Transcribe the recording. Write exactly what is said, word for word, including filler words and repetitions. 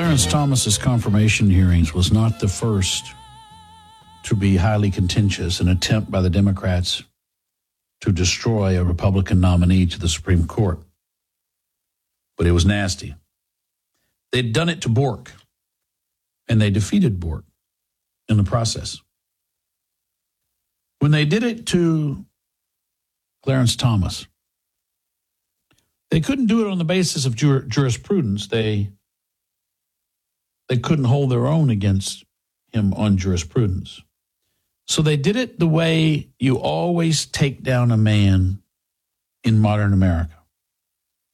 Clarence Thomas's confirmation hearings was not the first to be highly contentious, an attempt by the Democrats to destroy a Republican nominee to the Supreme Court. But it was nasty. They'd done it to Bork, and they defeated Bork in the process. When they did it to Clarence Thomas, they couldn't do it on the basis of jur- jurisprudence. They they couldn't hold their own against him on jurisprudence. So they did it the way you always take down a man in modern America.